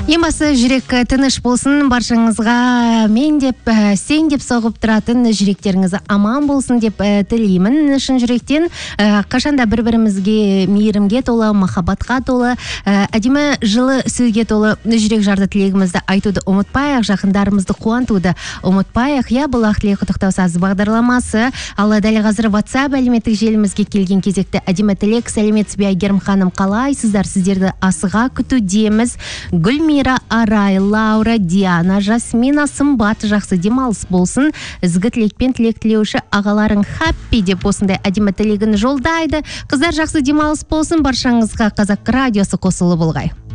Ең басы жүрек тыныш болсын, баршаңызға мен деп, сен деп соғып тұратын жүректеріңіз аман болсын деп тілеймін. Шын жүректен қашанда бір-бірімізге мейірімге толы, махаббатқа толы, әдемі жылы сөзге толы жүрек жарды тілегімізді айтуды ұмытпайық, жақындарымызды қуантуды ұмытпайық. Бұл ақ тілек құттықтау сазы бағдарламасы. Ал дәл қазір WhatsApp әлеуметтік желімізге келген кезекті әдемі тілек. Сәлеметсіз бе Әйгерім ханым, қалайсыздар? Сіздерді асыға күтудеміз. Гүлмира, Арай, Лаура, Диана, Жасмина, Сымбат, жақсы демалыс болсын. Ізгі тілекпен тілек тілеуші ағаларың хаппи деп осындай әдемі тілегін жолдайды. Қыздар, жақсы демалыс болсын, баршаңызға Қазақ радиосы қосылы болғай.